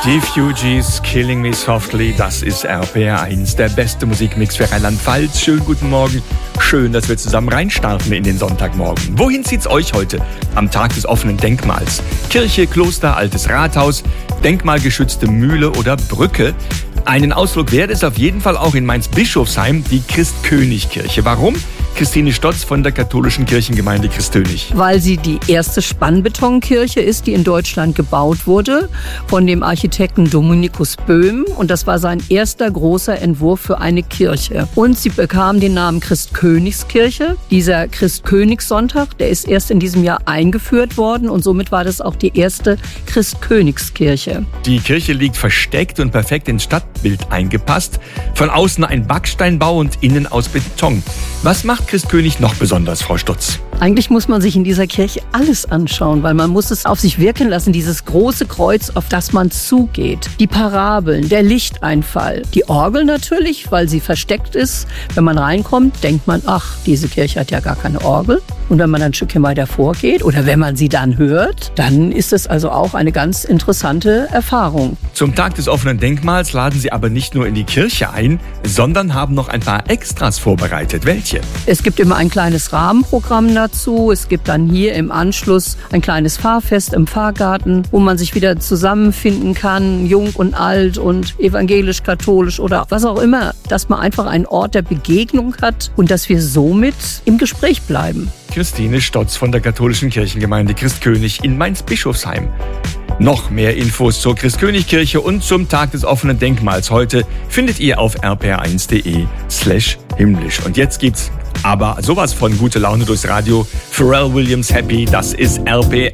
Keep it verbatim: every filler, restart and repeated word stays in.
Die Fugees, Killing Me Softly, das ist R P R eins, der beste Musikmix für Rheinland-Pfalz. Schönen guten Morgen, schön, dass wir zusammen reinstarten in den Sonntagmorgen. Wohin zieht's euch heute am Tag des offenen Denkmals? Kirche, Kloster, altes Rathaus, denkmalgeschützte Mühle oder Brücke? Einen Ausflug wert ist auf jeden Fall auch in Mainz-Bischofsheim die Christkönigkirche. Warum? Christine Stotz von der katholischen Kirchengemeinde Christönig. Weil sie die erste Spannbetonkirche ist, die in Deutschland gebaut wurde von dem Architekten Dominikus Böhm. Und das war sein erster großer Entwurf für eine Kirche. Und sie bekam den Namen Christkönigskirche. Dieser Christkönigssonntag, der ist erst in diesem Jahr eingeführt worden. Und somit war das auch die erste Christkönigskirche. Die Kirche liegt versteckt und perfekt ins Stadtbild eingepasst. Von außen ein Backsteinbau und innen aus Beton. Was macht Christkönig noch besonders, Frau Stutz? Eigentlich muss man sich in dieser Kirche alles anschauen, weil man muss es auf sich wirken lassen, dieses große Kreuz, auf das man zugeht. Die Parabeln, der Lichteinfall, die Orgel natürlich, weil sie versteckt ist. Wenn man reinkommt, denkt man, ach, diese Kirche hat ja gar keine Orgel. Und wenn man dann ein Stückchen weiter vorgeht oder wenn man sie dann hört, dann ist es also auch eine ganz interessante Erfahrung. Zum Tag des offenen Denkmals laden Sie aber nicht nur in die Kirche ein, sondern haben noch ein paar Extras vorbereitet. Welche? Es gibt immer ein kleines Rahmenprogramm dazu. Es gibt dann hier im Anschluss ein kleines Fahrfest im Pfarrgarten, wo man sich wieder zusammenfinden kann, jung und alt und evangelisch, katholisch oder was auch immer, dass man einfach einen Ort der Begegnung hat und dass wir somit im Gespräch bleiben. Christine Stotz von der katholischen Kirchengemeinde Christkönig in Mainz-Bischofsheim. Noch mehr Infos zur Christkönigkirche und zum Tag des offenen Denkmals heute findet ihr auf r p r eins punkt d e slash himmlisch. Und jetzt gibt's aber sowas von gute Laune durchs Radio. Pharrell Williams Happy, das ist R P